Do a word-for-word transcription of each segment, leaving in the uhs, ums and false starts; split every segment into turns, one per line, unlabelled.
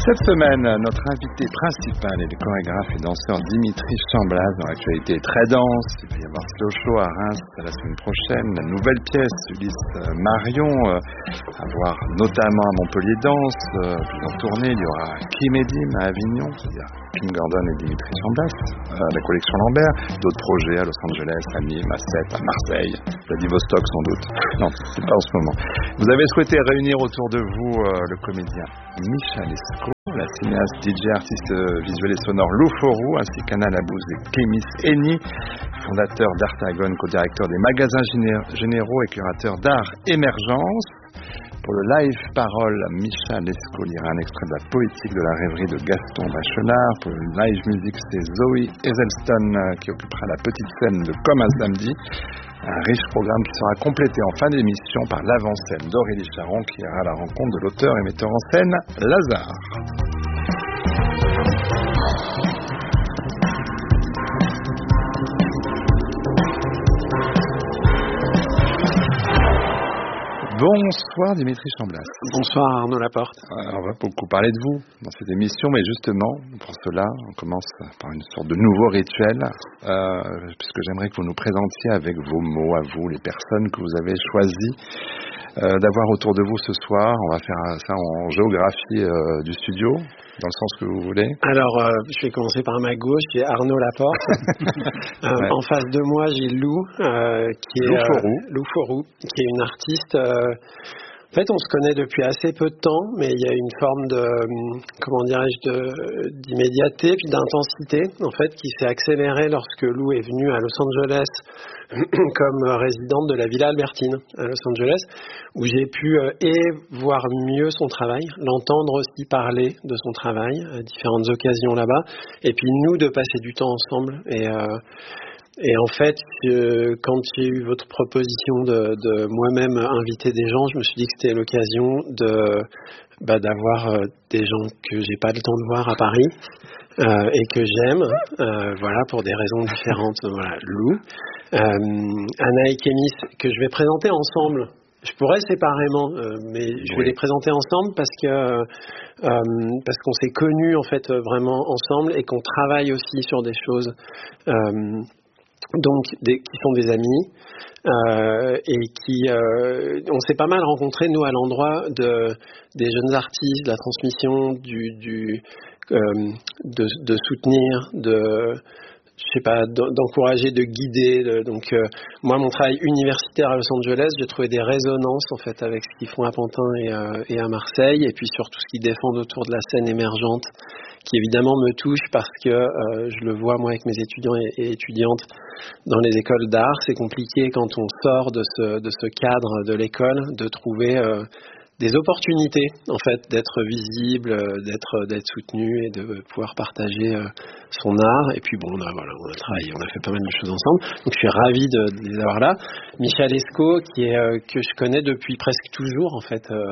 Cette semaine, notre invité principal est le chorégraphe et danseur Dimitri Chamblaz. Dans l'actualité très dense, il va y avoir Slow Show à Reims la semaine prochaine, la nouvelle pièce Ulysse Marion, euh, à voir notamment à Montpellier Danse, euh, en tournée. Il y aura Kim et Dim à Avignon, c'est-à-dire Kim Gordon et Dimitri Chamblaz, euh, la collection Lambert, d'autres projets à Los Angeles, à Nîmes, à Sète, à Marseille, Vladivostok sans doute. Non, c'est pas en ce moment. Vous avez souhaité réunir autour de vous euh, le comédien Micha Lescaut, la cinéaste, D J, artiste visuel et sonore Lou Forou, ainsi qu'Anna Labouze et Clémis Henny, fondateur d'Artagon, co-directeur des magasins généraux et curateur d'art Émergence. Pour le live parole, Micha Lescaut lira un extrait de la poétique de la rêverie de Gaston Bachelard. Pour le live musique, c'est Zoe Eselstone qui occupera la petite scène de Comme un samedi. Un riche programme qui sera complété en fin d'émission par l'avant-scène d'Aurélie Charon qui ira à la rencontre de l'auteur et metteur en scène Lazare. Bonsoir Dimitri Chamblaz.
Bonsoir Arnaud Laporte.
Alors, on va beaucoup parler de vous dans cette émission, mais justement, pour cela, on commence par une sorte de nouveau rituel, euh, puisque j'aimerais que vous nous présentiez avec vos mots à vous, les personnes que vous avez choisies euh, d'avoir autour de vous ce soir. On va faire ça en géographie euh, du studio, dans le sens que vous voulez.
Alors, euh, je vais commencer par ma gauche, j'ai Arnaud Laporte. euh, ouais. En face de moi, j'ai Lou, euh, qui est
Lou Forou.
Euh, Lou Forou, qui est une artiste. Euh, en fait, on se connaît depuis assez peu de temps, mais il y a une forme de, comment dirais-je, de, d'immédiateté puis d'intensité, en fait, qui s'est accélérée lorsque Lou est venue à Los Angeles comme résidente de la Villa Albertine à Los Angeles, où j'ai pu euh, et voir mieux son travail, l'entendre aussi parler de son travail à différentes occasions là-bas, et puis nous de passer du temps ensemble. Et, euh, et en fait, euh, quand j'ai eu votre proposition de, de moi-même inviter des gens, je me suis dit que c'était l'occasion de bah, d'avoir euh, des gens que j'ai pas le temps de voir à Paris. Euh, et que j'aime, euh, voilà, pour des raisons différentes. Voilà, Lou, euh, Anna et Clémis, que je vais présenter ensemble. Je pourrais séparément, euh, mais je vais oui. les présenter ensemble parce que euh, parce qu'on s'est connus en fait vraiment ensemble et qu'on travaille aussi sur des choses, euh, donc des, qui sont des amis. Euh, et qui, euh, on s'est pas mal rencontrés nous à l'endroit de des jeunes artistes, de la transmission, du, du euh, de, de soutenir, de je sais pas, d'encourager, de guider. De, donc euh, moi, mon travail universitaire à Los Angeles, j'ai trouvé des résonances en fait avec ce qu'ils font à Pantin et, euh, et à Marseille, et puis surtout ce qu'ils défendent autour de la scène émergente, qui évidemment me touche parce que euh, je le vois moi avec mes étudiants et, et étudiantes dans les écoles d'art. C'est compliqué quand on sort de ce, de ce cadre de l'école de trouver euh, des opportunités en fait d'être visible, d'être d'être soutenu et de pouvoir partager euh, son art. Et puis bon, on a voilà, on a travaillé, on a fait pas mal de choses ensemble. Donc je suis ravi de, de les avoir là. Micha Lescaut, qui est euh, que je connais depuis presque toujours en fait, euh,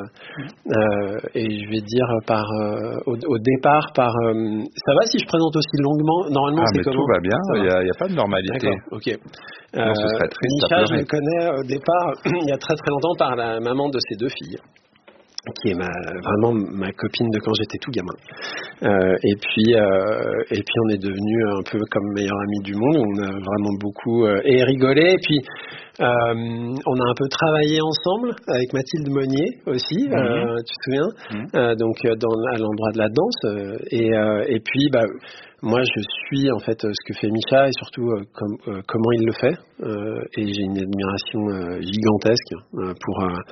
euh, et je vais dire par euh, au, au départ par. Euh, ça va si je présente aussi longuement? Normalement,
ah,
c'est
mais
comment?
Tout va bien. Il n'y a, a pas de normalité.
D'accord. Ok.
Non,
euh,
ce serait triste
Micha, je le connais au départ il y a très très longtemps par la maman de ses deux filles, qui est ma, vraiment ma copine de quand j'étais tout gamin. Euh, et puis euh, et puis on est devenus un peu comme meilleurs amis du monde. On a vraiment beaucoup euh, et rigolé. Et puis euh, on a un peu travaillé ensemble avec Mathilde Monnier aussi. Mm-hmm. euh, tu te souviens? Mm-hmm. euh, Donc dans, à l'endroit de la danse. Euh, et euh, et puis bah moi je suis en fait ce que fait Micha et surtout euh, com, euh, comment il le fait. Euh, et j'ai une admiration euh, gigantesque euh, pour euh,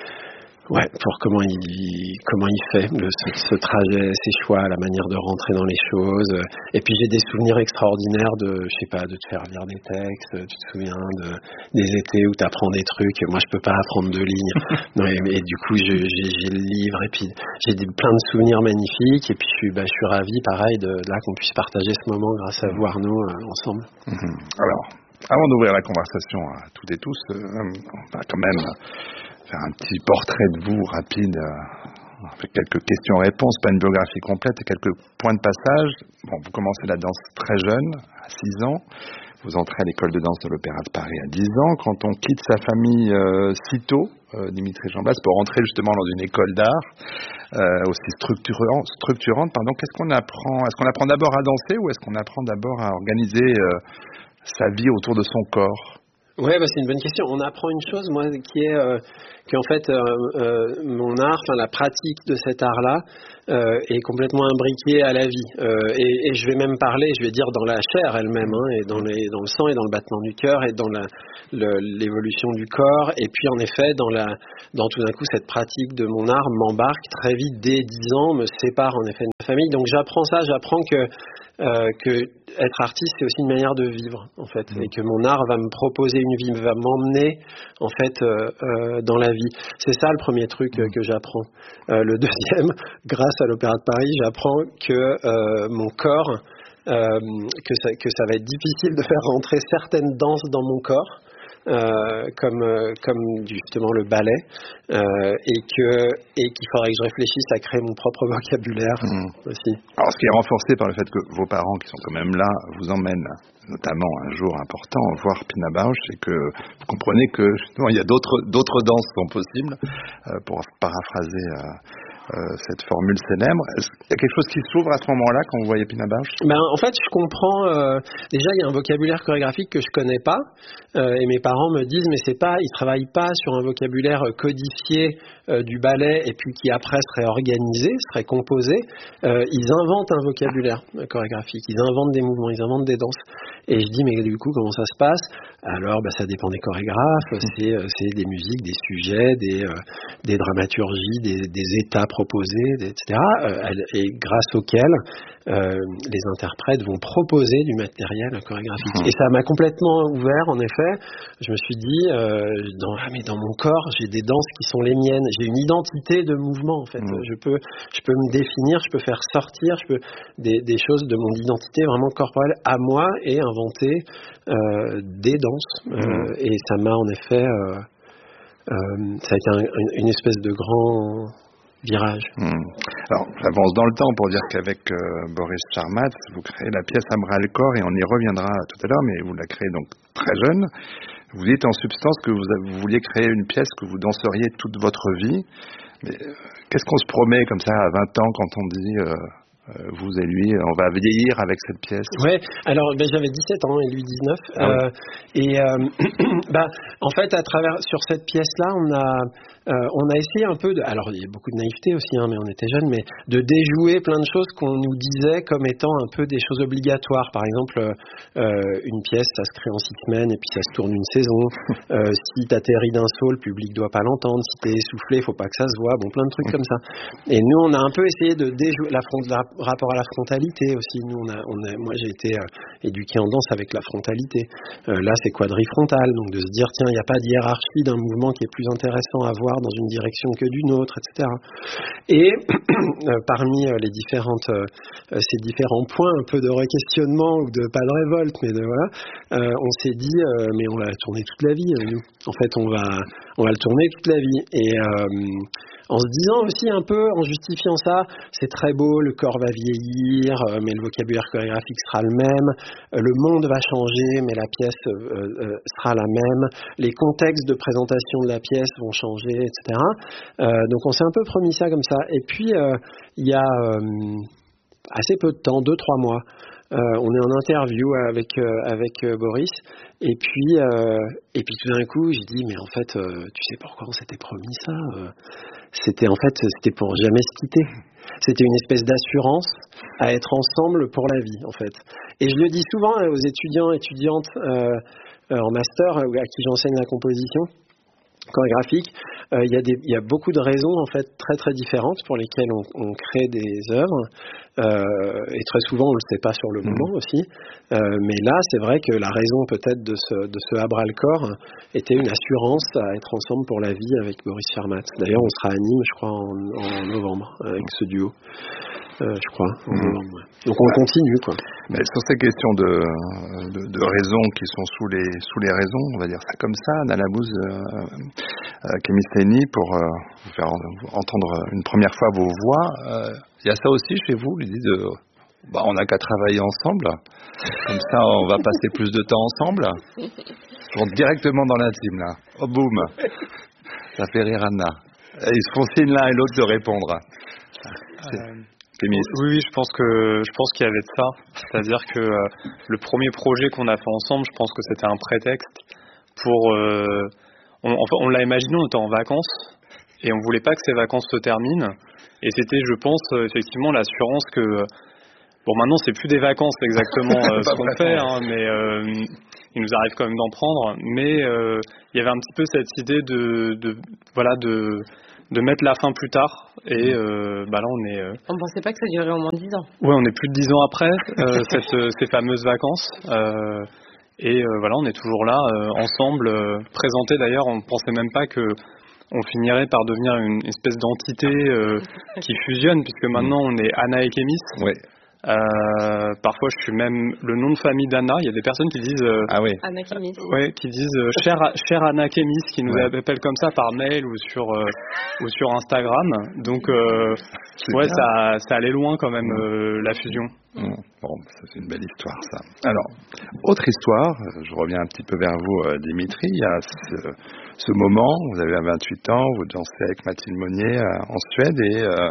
Ouais, pour comment il comment il fait le, ce, ce trajet, ses choix, la manière de rentrer dans les choses. Et puis j'ai des souvenirs extraordinaires de, je sais pas, de te faire lire des textes. Tu te souviens de des étés où tu apprends des trucs. Moi, je peux pas apprendre deux lignes. Non, et, et du coup, je, j'ai, j'ai le livre et puis j'ai des, plein de souvenirs magnifiques. Et puis je suis, bah, je suis ravi, pareil, de, de là qu'on puisse partager ce moment grâce à vous, Arnaud, euh, ensemble.
Mmh. Alors, avant d'ouvrir la conversation à toutes et tous, euh, on va quand même faire un petit portrait de vous rapide, euh, avec quelques questions-réponses, pas une biographie complète et quelques points de passage. Bon, vous commencez la danse très jeune, à six ans. vous entrez à l'école de danse de l'Opéra de Paris à dix ans. Quand on quitte sa famille euh, si tôt, euh, Dimitri Jean-Blas, pour rentrer justement dans une école d'art euh, aussi structurante, structurante pardon, qu'est-ce qu'on apprend? Est-ce qu'on apprend d'abord à danser ou est-ce qu'on apprend d'abord à organiser euh, sa vie autour de son corps?
Ouais, bah c'est une bonne question. On apprend une chose, moi, qui est euh, qu'en fait, euh, euh, mon art, enfin la pratique de cet art-là, euh, est complètement imbriquée à la vie. Euh, et, et je vais même parler, je vais dire dans la chair elle-même, hein, et dans, les, dans le sang, et dans le battement du cœur, et dans la, le, l'évolution du corps. Et puis, en effet, dans la, dans tout d'un coup, cette pratique de mon art m'embarque très vite dès dix ans, me sépare en effet de ma famille. Donc, j'apprends ça, j'apprends que Euh, que être artiste, c'est aussi une manière de vivre, en fait, mmh. et que mon art va me proposer une vie, va m'emmener, en fait, euh, euh, dans la vie. C'est ça le premier truc euh, que j'apprends. Euh, le deuxième, grâce à l'Opéra de Paris, j'apprends que euh, mon corps, euh, que ça, que ça va être difficile de faire rentrer certaines danses dans mon corps. Euh, comme euh, comme justement le ballet euh, et que et qu'il faudrait que je réfléchisse à créer mon propre vocabulaire mmh. aussi.
Alors ce qui est renforcé par le fait que vos parents qui sont quand même là vous emmènent notamment un jour important voir Pina Bausch et que vous comprenez que justement il y a d'autres d'autres danses qui sont possibles euh, pour paraphraser euh, Euh, cette formule célèbre. Est-ce qu'il y a quelque chose qui s'ouvre à ce moment-là quand vous voyez Pina Bausch?
Ben, en fait, je comprends. Euh, déjà, il y a un vocabulaire chorégraphique que je connais pas, euh, et mes parents me disent, mais c'est pas, ils travaillent pas sur un vocabulaire codifié euh, du ballet et puis qui après serait organisé, serait composé. Euh, ils inventent un vocabulaire chorégraphique, ils inventent des mouvements, ils inventent des danses. Et je dis, mais du coup, comment ça se passe? Alors, ben, ça dépend des chorégraphes. C'est, euh, c'est des musiques, des sujets, des, euh, des dramaturgies, des, des états proposés, et cetera. Euh, et grâce auxquels euh, les interprètes vont proposer du matériel chorégraphique. Mmh. Et ça m'a complètement ouvert, en effet. Je me suis dit, euh, dans, ah, mais dans mon corps, j'ai des danses qui sont les miennes. J'ai une identité de mouvement, en fait. Mmh. Je peux, je peux me définir, je peux faire sortir, je peux des, des choses de mon identité vraiment corporelle à moi et inventer euh, des danses. Mmh. Euh, et ça m'a en effet, euh, euh, ça a été un, une espèce de grand virage.
Mmh. Alors, j'avance dans le temps pour dire qu'avec euh, Boris Charmatz, vous créez la pièce à bras le corps et on y reviendra tout à l'heure, mais vous la créez donc très jeune. Vous dites en substance que vous, vous vouliez créer une pièce que vous danseriez toute votre vie. Mais euh, qu'est-ce qu'on se promet comme ça à vingt ans quand on dit euh, euh, vous et lui, on va vieillir avec cette pièce?
Ouais, alors ben, j'avais dix-sept ans et lui dix-neuf. Ah euh, oui. Et euh, bah, en fait, à travers sur cette pièce-là, on a Euh, on a essayé un peu de, alors il y a beaucoup de naïveté aussi, hein, mais on était jeunes, mais de déjouer plein de choses qu'on nous disait comme étant un peu des choses obligatoires. Par exemple, euh, une pièce, ça se crée en six semaines et puis ça se tourne une saison. Euh, si t'atterris d'un saut, le public doit pas l'entendre. Si t'es essoufflé, faut pas que ça se voit. Bon, plein de trucs comme ça. Et nous, on a un peu essayé de déjouer la front, la, rapport à la frontalité aussi. Nous, on a, on a, moi, j'ai été euh, éduqué en danse avec la frontalité. Euh, là, c'est quadrifrontal, donc de se dire tiens, il n'y a pas de hiérarchie d'un mouvement qui est plus intéressant à voir dans une direction que d'une autre, et cetera. Et euh, parmi euh, les différentes, euh, ces différents points un peu de re-questionnement ou de pas de révolte, mais de voilà, euh, on s'est dit, euh, mais on va le tourner toute la vie. Euh, nous. En fait, on va, on va le tourner toute la vie. Et euh, en se disant aussi un peu, en justifiant ça, c'est très beau, le corps va vieillir, euh, mais le vocabulaire chorégraphique sera le même, euh, le monde va changer, mais la pièce euh, euh, sera la même, les contextes de présentation de la pièce vont changer, et cetera. Euh, donc on s'est un peu promis ça comme ça. Et puis, euh, il y a euh, assez peu de temps, deux, trois mois, Euh, on est en interview avec euh, avec euh, Boris et puis euh, et puis tout d'un coup j'ai dit mais en fait euh, tu sais pourquoi on s'était promis ça euh, c'était en fait c'était pour jamais se quitter, c'était une espèce d'assurance à être ensemble pour la vie en fait. Et je le dis souvent aux étudiants étudiantes euh, euh, en master à qui j'enseigne la composition chorégraphique. Il euh, y a des, il y a beaucoup de raisons en fait très très différentes pour lesquelles on, on crée des œuvres euh, et très souvent on le sait pas sur le mmh. moment aussi. Euh, mais là c'est vrai que la raison peut-être de ce de ce à bras le corps était une assurance à être ensemble pour la vie avec Boris Charmatz. D'ailleurs on sera à Nîmes je crois en, en novembre avec ce duo. Euh, je crois. Mmh. Donc on continue quoi.
Mais sur ces questions de, de, de raisons qui sont sous les sous les raisons, on va dire ça comme ça, Anna Labouze, euh, euh, Kémisteni, pour euh, vous faire entendre une première fois vos voix, il euh, y a ça aussi chez vous, l'idée de Bah, on n'a qu'à travailler ensemble. Comme ça, on va passer plus de temps ensemble. Je rentre directement dans l'intime, là. Oh, boum. Ça fait rire Anna. Et ils se font signe l'un et l'autre de répondre.
Euh, oui, oui, je pense que je pense qu'il y avait de ça. C'est-à-dire que euh, le premier projet qu'on a fait ensemble, je pense que c'était un prétexte pour. Euh, on, enfin, on l'a imaginé, on était en vacances et on voulait pas que ces vacances se terminent. Et c'était, je pense, euh, effectivement, l'assurance que. Bon, maintenant, c'est plus des vacances exactement euh, ce qu'on fait, hein, mais euh, il nous arrive quand même d'en prendre. Mais euh, il y avait un petit peu cette idée de, de voilà, de de mettre la fin plus tard. Et euh, bah là, on est. Euh...
On pensait pas que ça durait au moins dix ans.
Ouais, on est plus de dix ans après euh, cette, euh, ces fameuses vacances. Euh, et euh, voilà, on est toujours là, euh, ensemble, euh, présentés d'ailleurs. On pensait même pas que on finirait par devenir une espèce d'entité euh, qui fusionne, puisque maintenant on est Anna et Kémis.
Ouais.
Euh, parfois, je suis même le nom de famille d'Anna. Il y a des personnes qui disent, euh,
ah oui,
Anna Kémis.
Ouais, qui disent euh, cher, cher Anna Kémis, qui nous ouais. appellent comme ça par mail ou sur euh, ou sur Instagram. Donc, euh, ouais, ça, ça allait loin quand même euh, la fusion.
Mmh. Bon, ça c'est une belle histoire, ça. Alors, autre histoire. Je reviens un petit peu vers vous, euh, Dimitri. Il y a ce, ce moment. Vous avez vingt-huit ans. Vous dansez avec Mathilde Monnier euh, en Suède et euh,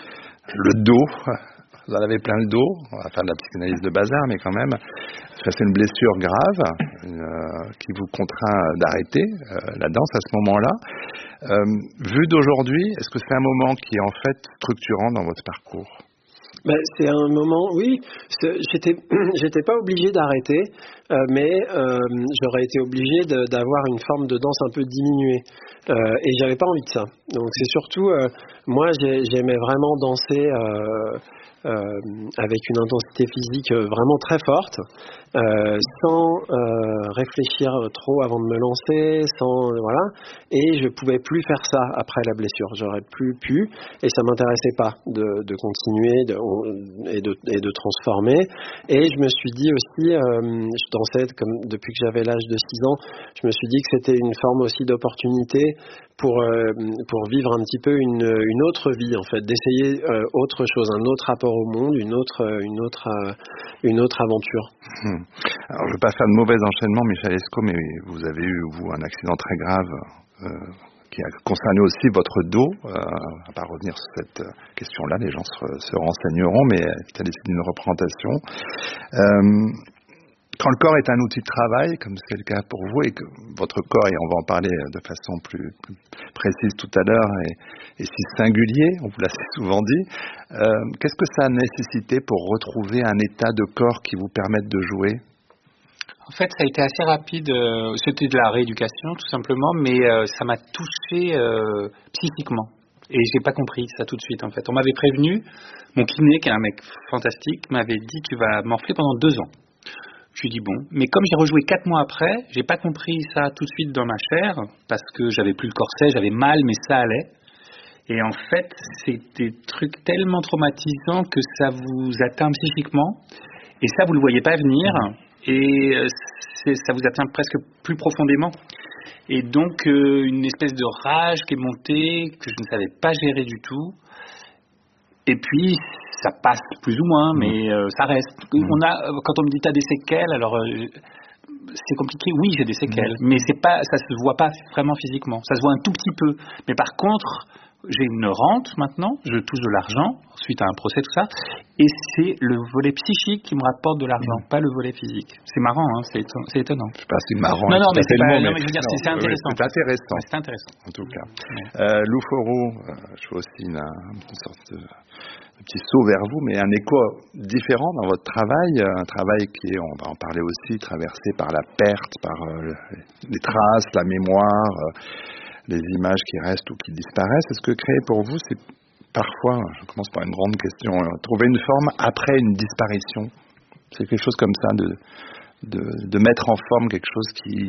le dos. Vous en avez plein le dos, on va faire de la psychanalyse de bazar, mais quand même, c'est une blessure grave euh, qui vous contraint d'arrêter euh, la danse à ce moment-là. Euh, vu d'aujourd'hui, est-ce que c'est un moment qui est en fait structurant dans votre parcours ?
Ben, c'est un moment, oui, c'est, j'étais, j'étais pas obligé d'arrêter, euh, mais euh, j'aurais été obligé de, d'avoir une forme de danse un peu diminuée, euh, et j'avais pas envie de ça. Donc c'est surtout, euh, moi j'ai, j'aimais vraiment danser euh, euh, avec une intensité physique vraiment très forte, euh, sans euh, réfléchir trop avant de me lancer, sans voilà, et je pouvais plus faire ça après la blessure. J'aurais plus pu, et ça m'intéressait pas de, de continuer de, et, de, et de transformer. Et je me suis dit aussi, euh, je dansais comme depuis que j'avais l'âge de six ans, je me suis dit que c'était une forme aussi d'opportunité pour euh, pour vivre un petit peu une une autre vie en fait, d'essayer euh, autre chose, un autre rapport au monde, une autre une autre euh, une autre aventure.
Hum. Alors je ne veux pas faire de mauvais enchaînements, Michel Esco, mais vous avez eu vous un accident très grave euh, qui a concerné aussi votre dos. Euh, on va pas revenir sur cette question-là, les gens se, se renseigneront, mais qui a décidé d'une représentation. Euh, Quand le corps est un outil de travail, comme c'est le cas pour vous, et que votre corps, et on va en parler de façon plus, plus précise tout à l'heure, est, est si singulier, on vous l'a souvent dit, euh, qu'est-ce que ça a nécessité pour retrouver un état de corps qui vous permette de jouer ?
En fait, ça a été assez rapide. Euh, c'était de la rééducation, tout simplement, mais euh, ça m'a touché euh, psychiquement. Et j'ai pas compris ça tout de suite, en fait. On m'avait prévenu, mon kiné, qui est un mec fantastique, m'avait dit « tu vas morfler pendant deux ans ». Je lui dis bon, mais comme j'ai rejoué quatre mois après, j'ai pas compris ça tout de suite dans ma chair, parce que j'avais plus le corset, j'avais mal, mais ça allait. Et en fait, c'est des trucs tellement traumatisants que ça vous atteint psychiquement, et ça vous le voyez pas venir, et c'est, ça vous atteint presque plus profondément. Et donc euh, une espèce de rage qui est montée, que je ne savais pas gérer du tout. Et puis ça passe plus ou moins, mais euh, ça reste. On a, quand on me dit t'as des séquelles, alors euh, c'est compliqué. Oui, j'ai des séquelles, mais c'est pas, ça se voit pas vraiment physiquement. Ça se voit un tout petit peu. Mais par contre, j'ai une rente maintenant, je touche de l'argent suite à un procès, tout ça, et c'est le volet psychique qui me rapporte de l'argent, mmh. pas le volet physique. C'est marrant, hein, c'est, éton- c'est étonnant.
Je sais pas si c'est marrant.
Non, non, mais c'est,
le
pas,
mot,
non,
mais,
mais je veux dire,
non,
c'est, c'est intéressant.
Oui, c'est intéressant.
Ouais, c'est intéressant.
En tout cas. Mmh. Euh, Lou Fourou, euh, je fais aussi une, une sorte de, de petit saut vers vous, mais un écho différent dans votre travail, un travail qui est, on va en parler aussi, traversé par la perte, par euh, les traces, la mémoire, euh, les images qui restent ou qui disparaissent. Est-ce que créer pour vous, c'est parfois, je commence par une grande question, trouver une forme après une disparition ? C'est quelque chose comme ça, de, de, de mettre en forme quelque chose qui,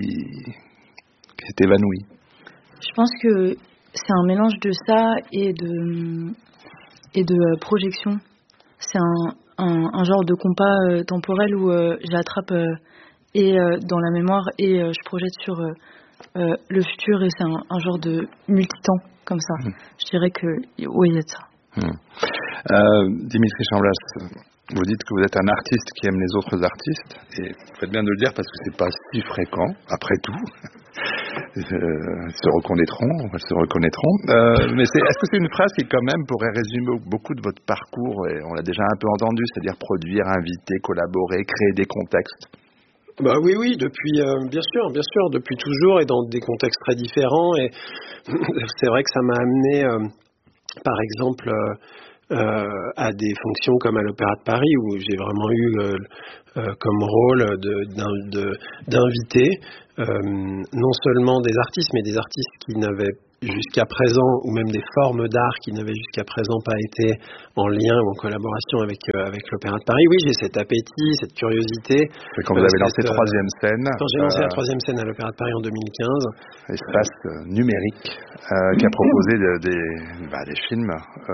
qui s'est évanoui.
Je pense que c'est un mélange de ça et de, et de projection. C'est un, un, un genre de compas euh, temporel où euh, j'attrape euh, et euh, dans la mémoire et euh, je projette sur euh, euh, le futur, et c'est un, un genre de multitemps comme ça. Mmh. Je dirais que oui, il y a de ça.
Mmh. Euh, Dimitri Chamblas, Vous dites que vous êtes un artiste qui aime les autres artistes, et vous faites bien de le dire parce que c'est pas si fréquent, après tout. euh, ils se reconnaîtront, elles se reconnaîtront. Euh, mais c'est, est-ce que c'est une phrase qui, quand même, pourrait résumer beaucoup de votre parcours, et on l'a déjà un peu entendu, c'est-à-dire produire, inviter, collaborer, créer des contextes?
Bah oui, oui, depuis, euh, bien sûr, bien sûr, depuis toujours, et dans des contextes très différents. Et c'est vrai que ça m'a amené, euh, par exemple. Euh, Euh, à des fonctions comme à l'Opéra de Paris, où j'ai vraiment eu euh, euh, comme rôle de, de, d'inviter euh, non seulement des artistes, mais des artistes qui n'avaient jusqu'à présent, ou même des formes d'art qui n'avaient jusqu'à présent pas été en lien ou en collaboration avec euh, avec l'Opéra de Paris. Oui, j'ai cet appétit, cette curiosité.
C'est quand vous avez euh, lancé cette, Troisième Scène.
Quand j'ai lancé euh, la Troisième Scène à l'Opéra de Paris en deux mille quinze.
Espace euh, numérique euh, qui a proposé de, des, bah, des films,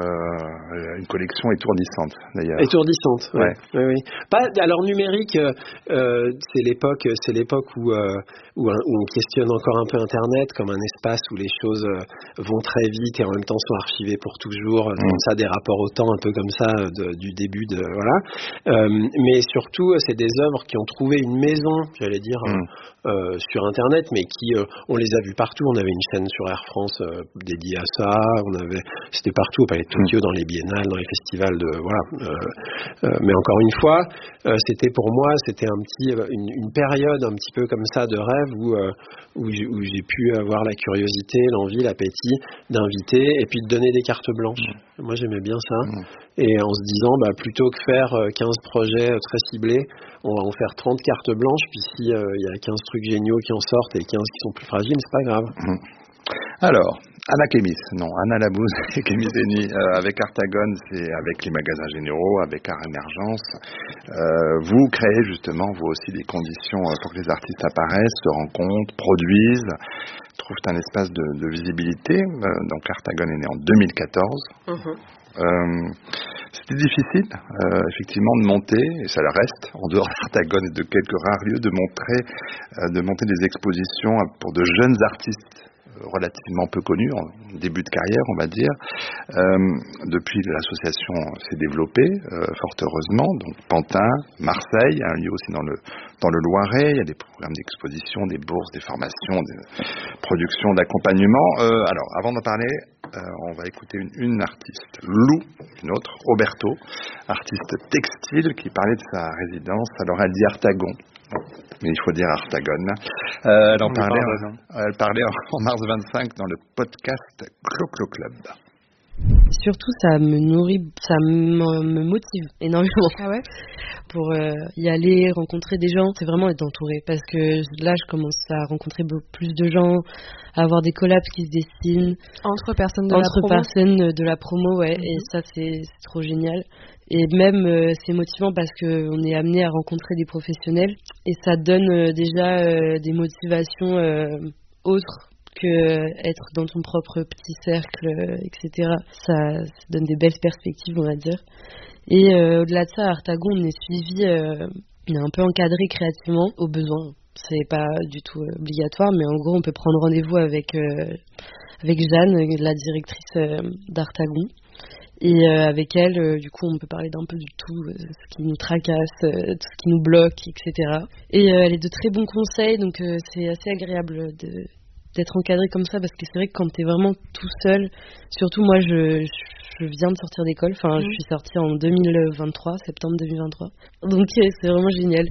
euh, une collection étourdissante d'ailleurs.
Étourdissante,
ouais.
Oui, oui. Pas, alors numérique, euh, c'est l'époque, c'est l'époque où, euh, où, où on questionne encore un peu Internet comme un espace où les choses euh, vont très vite et en même temps sont archivées pour toujours, mmh. comme ça, des rapports au temps un peu comme ça de, du début de voilà. Euh, mais surtout, c'est des œuvres qui ont trouvé une maison, j'allais dire, mmh. euh, sur Internet, mais qui, euh, on les a vues partout. On avait une chaîne sur Air France euh, dédiée à ça. On avait, c'était partout au Palais de Tokyo, mmh. dans les biennales, dans les festivals de voilà. Euh, euh, mais encore une fois, euh, c'était pour moi, c'était un petit, une, une période un petit peu comme ça de rêve où euh, où, j'ai, où j'ai pu avoir la curiosité, l'envie, l'appétit d'inviter et puis de donner des cartes blanches. Mmh. Moi, j'aimais bien ça. Mmh. Et en se disant, bah, plutôt que faire quinze projets très ciblés, on va en faire trente cartes blanches. Puis si il euh, y a quinze trucs géniaux qui en sortent et quinze qui sont plus fragiles, c'est pas grave.
Mmh. Alors, Anna Clémis, non, Anna Labouze et Clémis Zeni, euh, avec Artagone, c'est avec les magasins généraux, avec Art Émergence. Euh, vous créez justement, vous aussi, des conditions pour que les artistes apparaissent, se rencontrent, produisent, trouvent un espace de, de visibilité. Euh, donc Artagone est né en deux mille quatorze. Mmh. Euh, c'était difficile, euh, effectivement, de monter, et ça le reste, en dehors d'Artagone et de quelques rares lieux, de montrer, euh, de monter des expositions pour de jeunes artistes relativement peu connus, en début de carrière, on va dire. Euh, depuis, l'association s'est développée, euh, fort heureusement. Donc, Pantin, Marseille, un lieu aussi dans le, dans le Loiret. Il y a des programmes d'exposition, des bourses, des formations, des productions, d'accompagnement. Euh, alors, avant d'en parler, euh, on va écouter une, une artiste, Lou, une autre, Roberto, artiste textile, qui parlait de sa résidence. Alors, elle dit Artagon. Mais il faut dire Artagone. Euh, elle en parlait, en, elle parlait en, en mars vingt-cinq dans le podcast Clo-Clo Club.
Surtout, ça me nourrit, ça me, me motive énormément.
Ah ouais.
Pour euh, y aller, rencontrer des gens, c'est vraiment être entouré. Parce que là, je commence à rencontrer plus de gens, à avoir des collabs qui se dessinent.
Entre personnes de
entre
la promo.
Entre personnes de la promo, ouais. Mm-hmm. Et ça, c'est, c'est trop génial. Et même, euh, c'est motivant parce qu'on est amené à rencontrer des professionnels. Et ça donne euh, déjà euh, des motivations euh, autres que être dans ton propre petit cercle, euh, et cetera. Ça, ça donne des belles perspectives, on va dire. Et euh, au-delà de ça, à Artagon, on est suivi, euh, on est un peu encadré créativement, au besoin. C'est pas du tout euh, obligatoire, mais en gros, on peut prendre rendez-vous avec, euh, avec Jeanne, la directrice euh, d'Artagon. Et euh, avec elle, euh, du coup, on peut parler d'un peu du tout, euh, ce qui nous tracasse, euh, tout ce qui nous bloque, et cetera. Et euh, elle est de très bons conseils, donc euh, c'est assez agréable de, d'être encadré comme ça, parce que c'est vrai que quand t'es vraiment tout seul, surtout moi, je, je viens de sortir d'école, enfin, mmh. je suis sortie en deux mille vingt-trois, septembre deux mille vingt-trois, donc euh, c'est vraiment génial.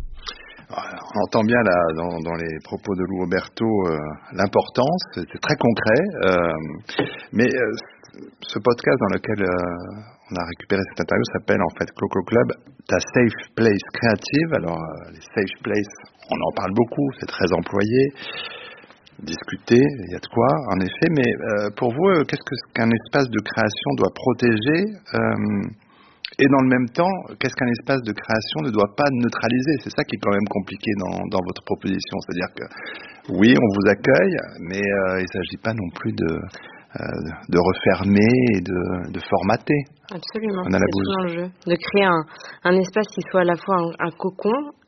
On entend bien là, dans, dans les propos de Lou Roberto euh, l'importance, c'est très concret, euh, mais euh, ce podcast dans lequel euh, on a récupéré cette interview s'appelle en fait Clo-Clo Club, ta safe place créative. Alors euh, les safe places, on en parle beaucoup, c'est très employé, discuter, il y a de quoi en effet, mais euh, pour vous, euh, qu'est-ce qu'un espace de création doit protéger euh, et dans le même temps, qu'est-ce qu'un espace de création ne doit pas neutraliser? C'est ça qui est quand même compliqué dans, dans votre proposition, c'est-à-dire que oui, on vous accueille, mais euh, il ne s'agit pas non plus de Euh, de refermer et de, de formater.
Absolument, c'est toujours le jeu. De créer un, un espace qui soit à la fois un, un cocon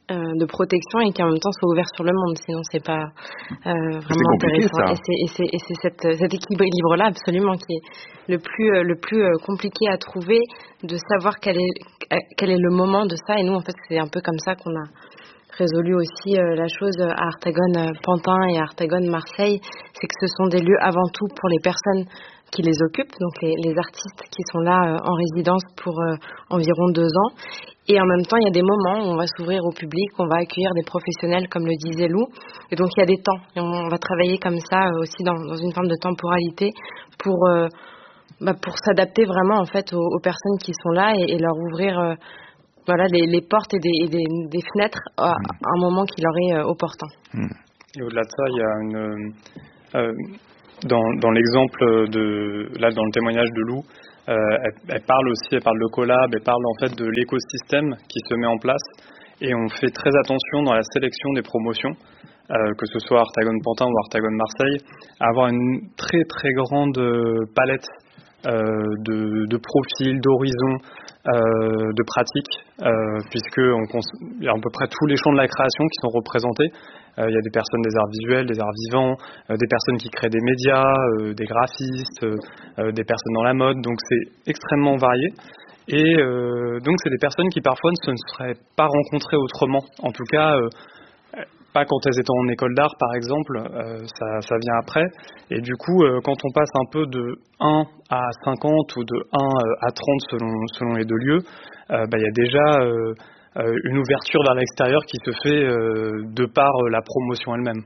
euh, de protection et qui en même temps soit ouvert sur le monde. Sinon, c'est pas euh, vraiment intéressant.
Ça.
Et c'est, et c'est, et c'est cette, cet équilibre-là absolument qui est le plus, euh, le plus euh, compliqué à trouver, de savoir quel est, quel est le moment de ça. Et nous, en fait, c'est un peu comme ça qu'on a résolu aussi euh, la chose à Artagone euh, Pantin et à Artagone Marseille. C'est que ce sont des lieux avant tout pour les personnes qui les occupent, donc les, les artistes qui sont là euh, en résidence pour euh, environ deux ans. Et en même temps, il y a des moments où on va s'ouvrir au public, on va accueillir des professionnels, comme le disait Lou. Et donc, il y a des temps. Et on va travailler comme ça euh, aussi dans, dans une forme de temporalité pour, euh, bah, pour s'adapter vraiment en fait aux, aux personnes qui sont là et, et leur ouvrir euh, voilà, les, les portes et des, et des, des fenêtres à, à un moment qui leur est euh, opportun.
Et au-delà de ça, il y a une... Euh, dans, dans l'exemple de... Là, dans le témoignage de Lou, euh, elle, elle parle aussi, elle parle de collab, elle parle en fait de l'écosystème qui se met en place. Et on fait très attention dans la sélection des promotions, euh, que ce soit Artagone Pantin ou Artagone Marseille, à avoir une très très grande palette euh, de, de profils, d'horizons, euh, de pratiques, euh, puisque on cons- il y a à peu près tous les champs de la création qui sont représentés. Euh, il y a des personnes des arts visuels, des arts vivants, euh, des personnes qui créent des médias, euh, des graphistes, euh, des personnes dans la mode, donc c'est extrêmement varié. Et euh, donc c'est des personnes qui parfois ne se seraient pas rencontrées autrement, en tout cas euh, pas quand elles étaient en école d'art par exemple, euh, ça, ça vient après. Et du coup euh, quand on passe un peu de un à cinquante ou de un à trente selon, selon les deux lieux, euh, bah, il y a déjà euh, euh, une ouverture vers l'extérieur qui se fait euh, de par euh, la promotion elle-même.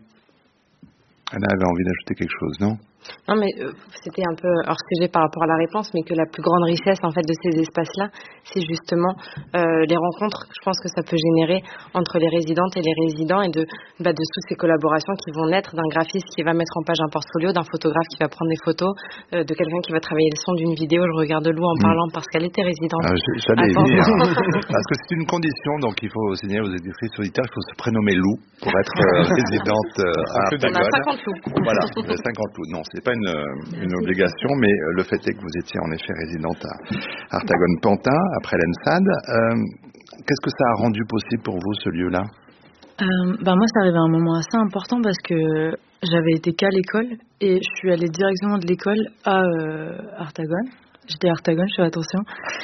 Anna avait envie d'ajouter quelque chose, non ?
Non, mais euh, c'était un peu hors sujet par rapport à la réponse, mais que la plus grande richesse en fait de ces espaces-là, c'est justement euh, les rencontres. Je pense que ça peut générer entre les résidentes et les résidents et de, bah, de toutes ces collaborations qui vont naître d'un graphiste qui va mettre en page un portfolio, d'un photographe qui va prendre des photos, euh, de quelqu'un qui va travailler le son d'une vidéo. Je regarde Lou en mmh. parlant parce qu'elle était résidente.
Ah, j'allais y venir. Parce que c'est une condition, donc il faut signaler aux éditrices auditeurs, il faut se prénommer Lou pour être euh, résidente euh, à Artagone.
On a cinquante Lou.
Voilà, cinquante Lou. Non, c'est pas une, une obligation, mais le fait est que vous étiez en effet résidente à Artagone Pantin, après l'ENSAD. Euh, qu'est-ce que ça a rendu possible pour vous, ce lieu-là ?
euh, ben Moi, ça arrivait à un moment assez important parce que j'avais été qu'à l'école et je suis allée directement de l'école à euh, Artagone. J'étais à Artagone, je fais attention.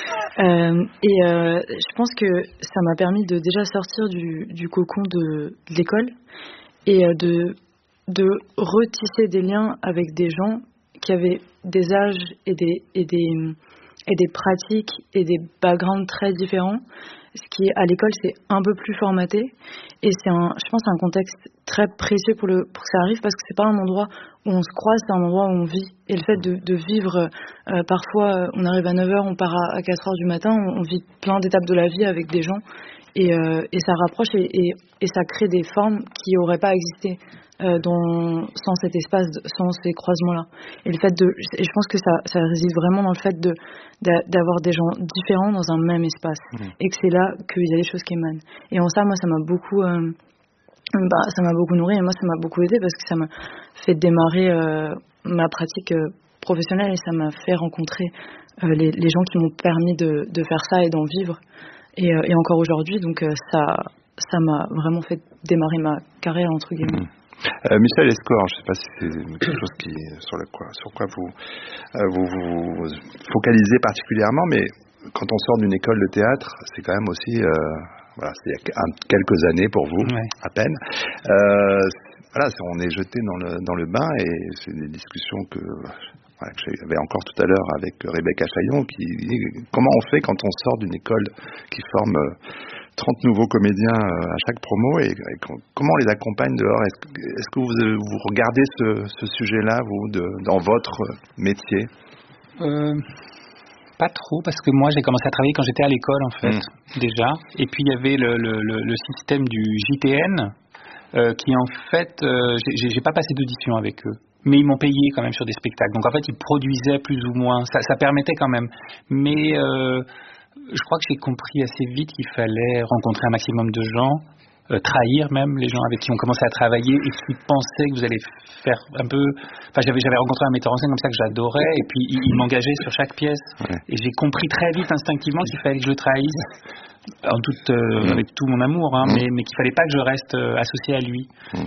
Euh, et euh, je pense que ça m'a permis de déjà sortir du, du cocon de, de l'école et euh, de... de retisser des liens avec des gens qui avaient des âges et des, et des, et des pratiques et des backgrounds très différents. Ce qui, à l'école, c'est un peu plus formaté. Et c'est, un, je pense, un contexte très précieux pour, le, pour que ça arrive parce que c'est pas un endroit où on se croise, c'est un endroit où on vit. Et le fait de, de vivre, euh, parfois, on arrive à neuf heures, on part à, à quatre heures du matin, on, on vit plein d'étapes de la vie avec des gens. Et, euh, et ça rapproche et, et, et ça crée des formes qui n'auraient pas existé euh, dans, sans cet espace, sans ces croisements-là. Et le fait de, et je pense que ça, ça réside vraiment dans le fait de, de d'avoir des gens différents dans un même espace, mmh. et que c'est là qu'il y a des choses qui émanent. Et en ça, moi, ça m'a beaucoup, euh, bah, ça m'a beaucoup nourri et moi, ça m'a beaucoup aidé parce que ça m'a fait démarrer euh, ma pratique euh, professionnelle et ça m'a fait rencontrer euh, les, les gens qui m'ont permis de, de faire ça et d'en vivre. Et, euh, et encore aujourd'hui, donc euh, ça, ça m'a vraiment fait démarrer ma carrière entre guillemets.
Mmh. Euh, Michel Escor, je ne sais pas si c'est quelque chose qui, sur, le, quoi, sur quoi vous, euh, vous vous focalisez particulièrement, mais quand on sort d'une école de théâtre, c'est quand même aussi, euh, voilà, c'est il y a quelques années pour vous, ouais. à peine. Euh, voilà, on est jeté dans le, dans le bain et c'est des discussions que... Voilà, que j'avais encore tout à l'heure avec Rebecca Chaillon, qui dit comment on fait quand on sort d'une école qui forme trente nouveaux comédiens à chaque promo et, et comment on les accompagne dehors. Est-ce, est-ce que vous, vous regardez ce, ce sujet-là, vous, de, dans votre métier ?
euh, Pas trop, parce que moi j'ai commencé à travailler quand j'étais à l'école en fait, mmh. déjà. Et puis il y avait le, le, le, le système du J T N euh, qui en fait, euh, j'ai, j'ai pas passé d'audition avec eux. Mais ils m'ont payé quand même sur des spectacles. Donc en fait, ils produisaient plus ou moins. Ça, ça permettait quand même. Mais euh, je crois que j'ai compris assez vite qu'il fallait rencontrer un maximum de gens, euh, trahir même les gens avec qui on commençait à travailler et qui pensaient que vous allez faire un peu. Enfin, j'avais j'avais rencontré un metteur en scène comme ça que j'adorais et puis il, il m'engageait sur chaque pièce ouais. et j'ai compris très vite instinctivement qu'il fallait que je le trahisse. En toute, euh, mmh. avec tout mon amour, hein, mmh. mais, mais qu'il fallait pas que je reste euh, associé à lui. Mmh.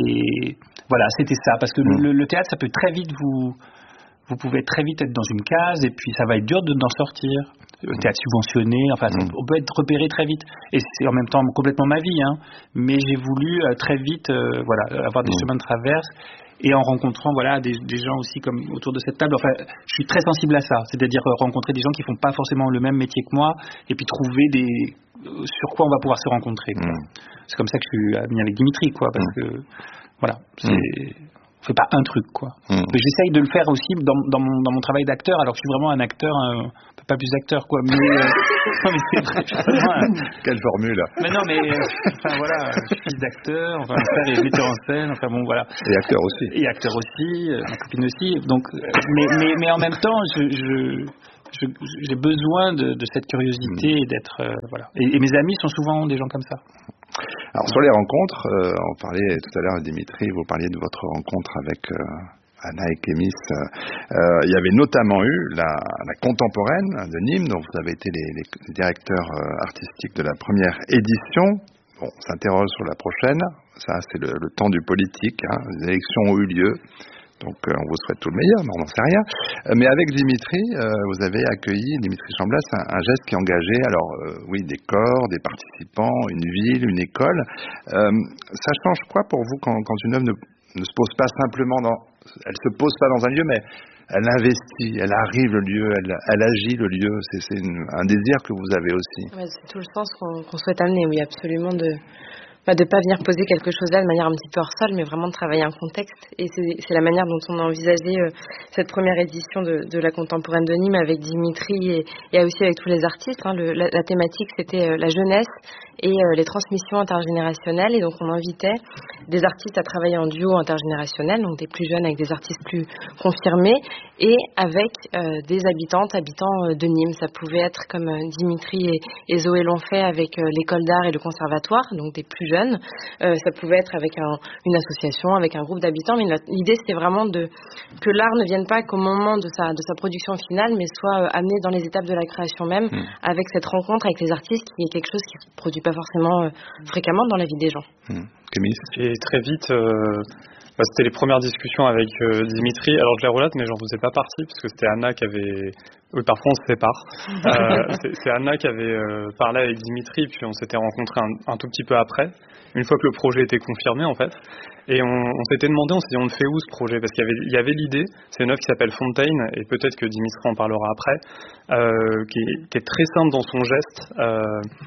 Et voilà, c'était ça, parce que mmh. le, le théâtre, ça peut très vite vous, vous pouvez très vite être dans une case, et puis ça va être dur de, d'en sortir. Le théâtre subventionné, enfin, mmh. on peut être repéré très vite. Et c'est en même temps complètement ma vie, hein, mais j'ai voulu euh, très vite, euh, voilà, avoir des mmh. chemins de traverse. Et en rencontrant voilà des, des gens aussi comme autour de cette table, enfin je suis très sensible à ça, c'est-à-dire rencontrer des gens qui font pas forcément le même métier que moi et puis trouver des sur quoi on va pouvoir se rencontrer quoi. Mmh. C'est comme ça que je suis ami avec Dimitri quoi, parce mmh. que voilà, c'est mmh. on fait pas un truc quoi. Mmh. Mais j'essaye de le faire aussi dans, dans mon dans mon travail d'acteur, alors que je suis vraiment un acteur un, pas plus acteur quoi, mais euh, non mais c'est vrai, un...
quelle formule.
Mais non mais euh, enfin voilà, je suis fils d'acteur, enfin mon père est metteur en scène, enfin bon voilà.
Et acteur aussi.
Et acteur aussi, euh, ma copine aussi, donc euh, mais mais mais en même temps je, je Je, j'ai besoin de, de cette curiosité mmh. et d'être euh, voilà. Et, et mes amis sont souvent des gens comme ça.
Alors sur les rencontres, euh, on parlait tout à l'heure, Dimitri, vous parliez de votre rencontre avec euh, Anna et Kémis. Euh, il y avait notamment eu la, la contemporaine de Nîmes, dont vous avez été les, les directeurs euh, artistiques de la première édition. Bon, on s'interroge sur la prochaine. Ça, c'est le, le temps du politique. Hein. Les élections ont eu lieu. Donc euh, on vous souhaite tout le meilleur, mais on n'en sait rien. Euh, mais avec Dimitri, euh, vous avez accueilli, Dimitri Chamblas, un, un geste qui engageait, alors euh, oui, des corps, des participants, une ville, une école. Euh, ça change quoi pour vous quand, quand une œuvre ne, ne se pose pas simplement dans... Elle se pose pas dans un lieu, mais elle investit, elle arrive le lieu, elle, elle agit le lieu. C'est, c'est une, un désir que vous avez aussi.
Ouais, c'est tout le sens qu'on, qu'on souhaite amener, oui, absolument, de... de ne pas venir poser quelque chose là de manière un petit peu hors sol, mais vraiment de travailler un contexte. Et c'est, c'est la manière dont on a envisagé euh, cette première édition de, de la contemporaine de Nîmes avec Dimitri et, et aussi avec tous les artistes. Hein. Le, la, la thématique, c'était euh, la jeunesse et euh, les transmissions intergénérationnelles. Et donc, on invitait des artistes à travailler en duo intergénérationnel, donc des plus jeunes avec des artistes plus confirmés, et avec euh, des habitantes, habitants euh, de Nîmes. Ça pouvait être comme euh, Dimitri et, et Zoé l'ont fait avec euh, l'école d'art et le conservatoire, donc des plus jeunes. Euh, ça pouvait être avec un, une association, avec un groupe d'habitants, mais la, l'idée c'était vraiment de, que l'art ne vienne pas qu'au moment de sa, de sa production finale, mais soit euh, amené dans les étapes de la création même, mmh. avec cette rencontre avec les artistes, qui est quelque chose qui ne se produit pas forcément euh, fréquemment dans la vie des gens.
Mmh.
Et très vite, euh, bah, c'était les premières discussions avec euh, Dimitri. Alors je les relate, mais j'en faisais pas partie, parce que c'était Anna qui avait... Oui, parfois on se sépare. euh, c'est, c'est Anna qui avait euh, parlé avec Dimitri, puis on s'était rencontrés un, un tout petit peu après, une fois que le projet était confirmé en fait. Et on, on s'était demandé, on s'est dit on le fait où ce projet, parce qu'il y avait, il y avait l'idée, c'est une œuvre qui s'appelle Fontaine, et peut-être que Dimitri en parlera après, euh, qui, est, qui est très simple dans son geste, euh,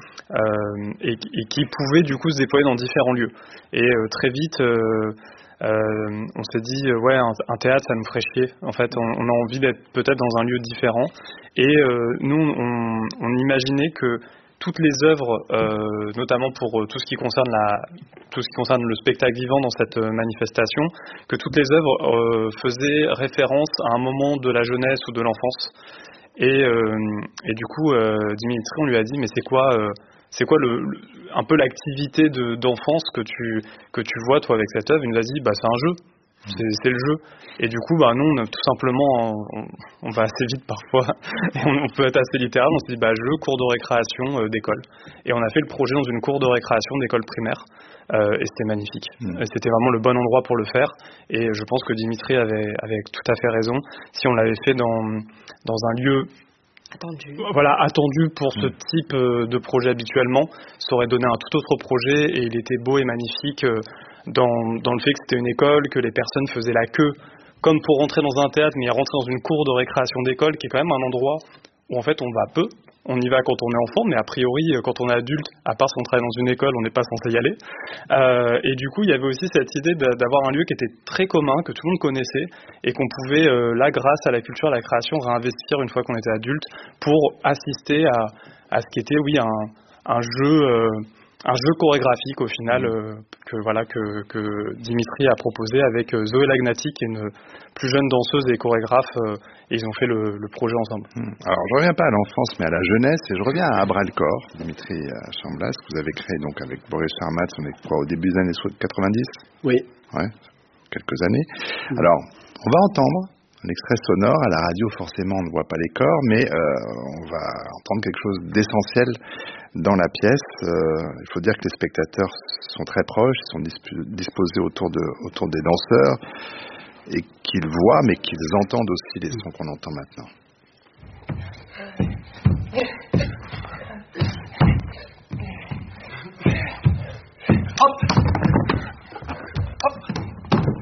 euh, et, et qui pouvait du coup se déployer dans différents lieux. Et euh, très vite... Euh, Euh, on s'est dit euh, ouais un, un théâtre ça nous ferait chier en fait, on, on a envie d'être peut-être dans un lieu différent et euh, nous on, on imaginait que toutes les œuvres euh, notamment pour euh, tout ce qui concerne la tout ce qui concerne le spectacle vivant dans cette euh, manifestation, que toutes les œuvres euh, faisaient référence à un moment de la jeunesse ou de l'enfance et, euh, et du coup euh, Dimitri on lui a dit mais c'est quoi euh, c'est quoi le, le, un peu l'activité de, d'enfance que tu, que tu vois toi avec cette œuvre? Il nous a dit bah, c'est un jeu, c'est, c'est le jeu. Et du coup bah, nous on a, tout simplement on, on va assez vite parfois et on, on peut être assez littéral, on s'est dit bah, jeu, cours de récréation euh, d'école. Et on a fait le projet dans une cour de récréation d'école primaire euh, et c'était magnifique. Mmh. Et c'était vraiment le bon endroit pour le faire et je pense que Dimitri avait, avait tout à fait raison. Si on l'avait fait dans, dans un lieu
Attendu.
Voilà, attendu pour ce type de projet habituellement, ça aurait donné un tout autre projet et il était beau et magnifique dans, dans le fait que c'était une école, que les personnes faisaient la queue comme pour rentrer dans un théâtre, mais rentrer dans une cour de récréation d'école qui est quand même un endroit où en fait on va peu. On y va quand on est enfant, mais a priori, quand on est adulte, à part si on travaille dans une école, on n'est pas censé y aller. Euh, et du coup, il y avait aussi cette idée d'avoir un lieu qui était très commun, que tout le monde connaissait, et qu'on pouvait, euh, là, grâce à la culture, à la création, réinvestir une fois qu'on était adulte, pour assister à, à ce qui était, oui, un, un jeu... Euh, un jeu chorégraphique au final euh, que voilà que, que Dimitri a proposé avec euh, Zoé Lagnati qui est une plus jeune danseuse et chorégraphe euh, et ils ont fait le, le projet ensemble.
Mmh. Alors je reviens pas à l'enfance mais à la jeunesse et je reviens à Bras le corps, Dimitri Chamblas, que vous avez créé donc avec Boris Charmatz, on est quoi au début des années quatre-vingt-dix?
Oui.
Ouais, quelques années. Mmh. Alors on va entendre un extrait sonore. À la radio, forcément, on ne voit pas les corps, mais euh, on va entendre quelque chose d'essentiel dans la pièce. Euh, il faut dire que les spectateurs sont très proches, ils sont disp- disposés autour, de, autour des danseurs, et qu'ils voient, mais qu'ils entendent aussi les sons qu'on entend maintenant.